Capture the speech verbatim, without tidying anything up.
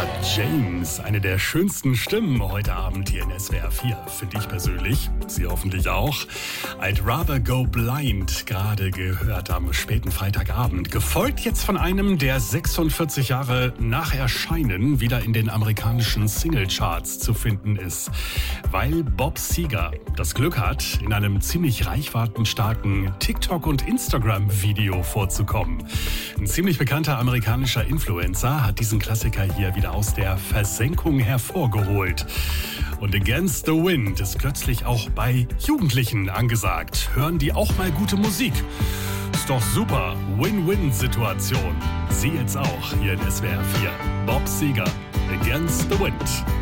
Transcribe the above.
Etta James, eine der schönsten Stimmen heute Abend hier in S W R vier, finde ich persönlich. Sie hoffentlich auch. I'd Rather Go Blind, gerade gehört am späten Freitagabend. Gefolgt jetzt von einem, der sechsundvierzig Jahre nach Erscheinen wieder in den amerikanischen Singlecharts zu finden ist. Weil Bob Seger das Glück hat, in einem ziemlich reichweitenstarken TikTok- und Instagram-Video vorzukommen. Ein ziemlich bekannter amerikanischer Influencer hat diesen Klassiker hier wieder aus der Versenkung hervorgeholt. Und Against the Wind ist plötzlich auch bei Jugendlichen angesagt. Hören die auch mal gute Musik? Ist doch super. Win-Win-Situation. Sie jetzt auch hier in S W R vier. Bob Seger, Against the Wind.